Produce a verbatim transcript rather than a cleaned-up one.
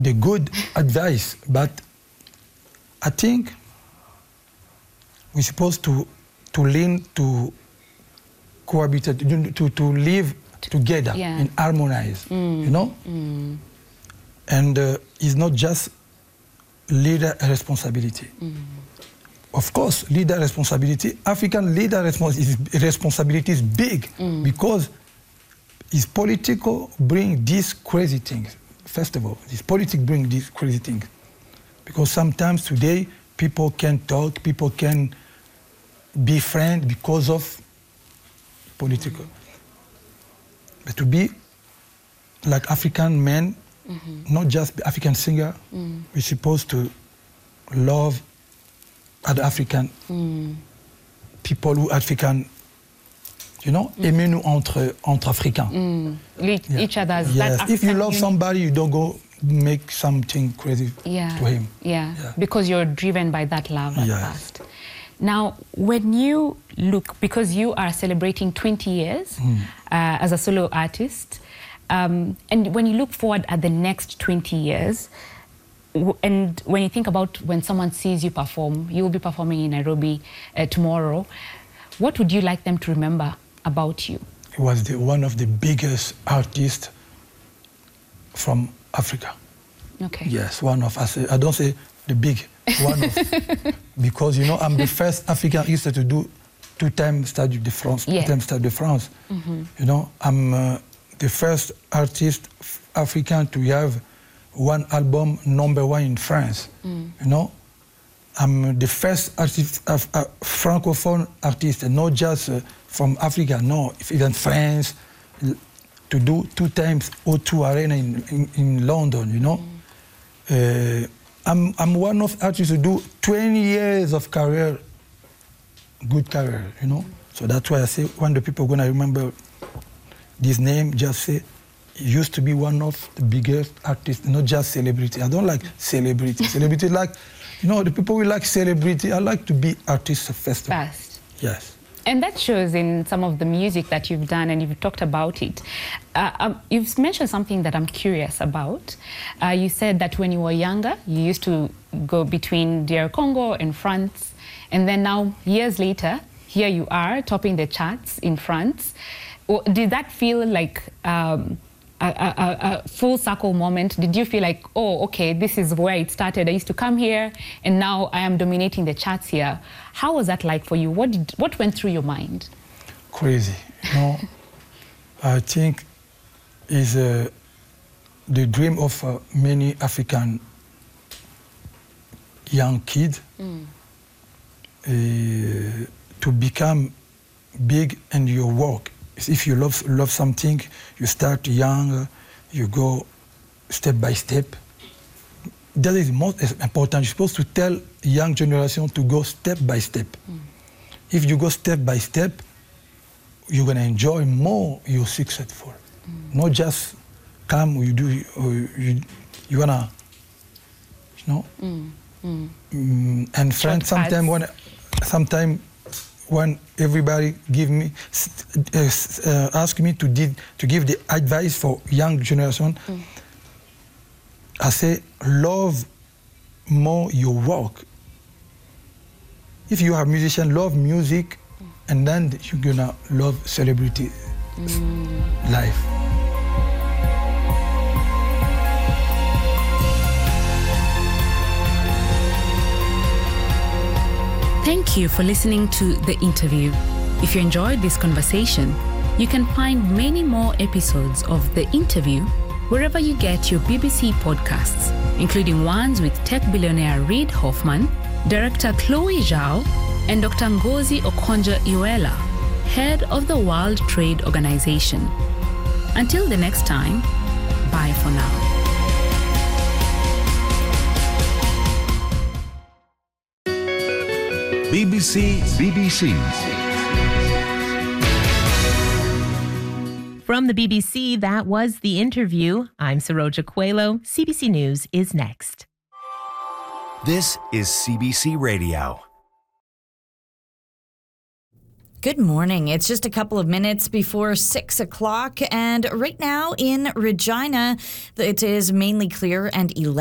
the good advice, but I think we're supposed to to learn to cohabit, to to live together Yeah. and harmonize. Mm. You know, Mm. and uh, it's not just leader responsibility. Mm. Of course, leader responsibility. African leader respons- is, responsibility is big Mm. because it's political bring these crazy things. First of all, this politics bring these crazy things because sometimes today people can talk, people can be friends because of political. But to be like African men, Mm-hmm. not just African singer, Mm. we're supposed to love other African Mm. people who African, you know, Mm. aimez-nous entre, entre Africains. Mm. Le- Yeah. Each other's that Yes, if you African love uni- somebody, you don't go make something crazy yeah. to him. Yeah. Yeah. Because you're driven by that love at Yes. first. Now, when you look, because you are celebrating twenty years Mm. uh, as a solo artist, um, and when you look forward at the next twenty years, w- and when you think about when someone sees you perform, you will be performing in Nairobi uh, tomorrow, what would you like them to remember about you? He was the, one of the biggest artists from Africa. Okay. Yes, one of us. I don't say the big, one of. Because, you know, I'm the first African artist to do two-time Stade de France, Yeah. two-time Stade de France. Mhm. You know, I'm uh, the first artist f- African to have one album number one in France. Mm. You know, I'm the first artist, uh, uh, francophone artist, and not just uh, from Africa. No, if even France, l- to do two times O two Arena in, in, in London. You know, uh, I'm I'm one of artists who do twenty years of career, good career. You know, so that's why I say when the people gonna remember this name, just say he used to be one of the biggest artists, not just celebrity. I don't like celebrity. Celebrity like, you know, the people who like celebrity, I like to be artist first. Fast. Yes. And that shows in some of the music that you've done, and you've talked about it. Uh, um, you've mentioned something that I'm curious about. Uh, you said that when you were younger, you used to go between D R Congo and France, and then now, years later, here you are, topping the charts in France. Or did that feel like um, a, a, a full circle moment? Did you feel like, oh, okay, this is where it started. I used to come here, and now I am dominating the charts here. How was that like for you? What did, what went through your mind? Crazy. You know, I think is uh, the dream of uh, many African young kids Mm. uh, to become big in your work. If you love love something, you start young, uh, you go step by step. That is most important. You're supposed to tell young generation to go step by step. Mm. If you go step by step, you're gonna enjoy more. You're successful. Mm. Not just come. You do. Or you you wanna, you know. Mm. Mm. Mm, and friends, Shortcuts. sometimes when, sometime when everybody give me, s- uh, s- uh, ask me to did, to give the advice for young generation, Mm. I say love more your work. If you are a musician, love music, and then you're gonna love celebrity Mm. life. Thank you for listening to the interview. If you enjoyed this conversation, you can find many more episodes of the interview wherever you get your B B C podcasts, including ones with tech billionaire Reid Hoffman, director Chloe Zhao, and Doctor Ngozi Okonjo-Iweala, head of the World Trade Organization. Until the next time, bye for now. B B C B B C. From the B B C, that was the interview. I'm Saroja Coelho. C B C News is next. This is C B C Radio. Good morning. It's just a couple of minutes before six o'clock, and right now in Regina, it is mainly clear and eleven.